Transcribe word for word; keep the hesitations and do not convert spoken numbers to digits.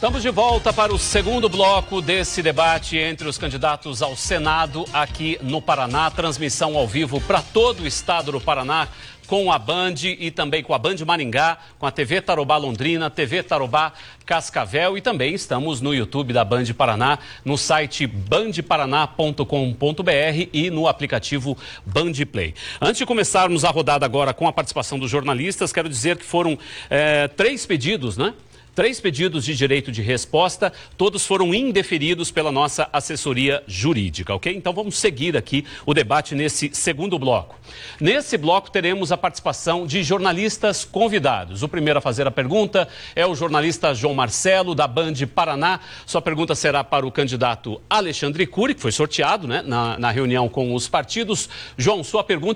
Estamos de volta para o segundo bloco desse debate entre os candidatos ao Senado aqui no Paraná. Transmissão ao vivo para todo o estado do Paraná, com a Band e também com a Band Maringá, com a T V Tarobá Londrina, T V Tarobá Cascavel e também estamos no YouTube da Band Paraná, no site band paraná ponto com ponto br e no aplicativo Band Play. Antes de começarmos a rodada agora com a participação dos jornalistas, quero dizer que foram é, três pedidos, né? Três pedidos de direito de resposta, todos foram indeferidos pela nossa assessoria jurídica, ok? Então vamos seguir aqui o debate nesse segundo bloco. Nesse bloco teremos a participação de jornalistas convidados. O primeiro a fazer a pergunta é o jornalista João Marcelo, da Band Paraná. Sua pergunta será para o candidato Alexandre Cury, que foi sorteado, né, na, na reunião com os partidos. João, sua pergunta